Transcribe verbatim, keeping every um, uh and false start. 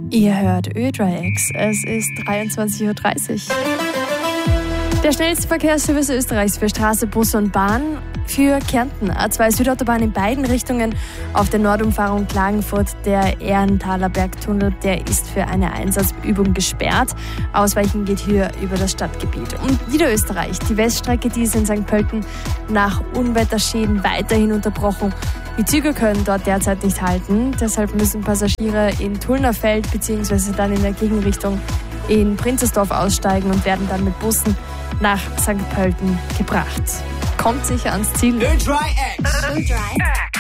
Ihr hört Ö-Dreiex, es ist dreiundzwanzig Uhr dreißig. Der schnellste Verkehrsservice Österreichs für Straße, Bus und Bahn für Kärnten. A zwei Südautobahn in beiden Richtungen auf der Nordumfahrung Klagenfurt. Der Ehrenthaler Bergtunnel, der ist für eine Einsatzübung gesperrt. Ausweichen geht hier über das Stadtgebiet. Und Niederösterreich, die Weststrecke, die ist in Sankt Pölten nach Unwetterschäden weiterhin unterbrochen. Die Züge können dort derzeit nicht halten. Deshalb müssen Passagiere in Tullnerfeld bzw. dann in der Gegenrichtung in Prinzesdorf aussteigen und werden dann mit Bussen nach Sankt Pölten gebracht. Kommt sicher ans Ziel. Ö-Dreiex.